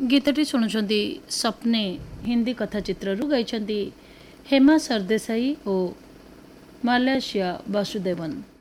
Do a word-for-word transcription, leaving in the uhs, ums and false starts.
गीतटी शुणुंट सपने हिंदी कथाचित्रु गाई हेमा सरदेसाई और मालयसिया वासुदेवन।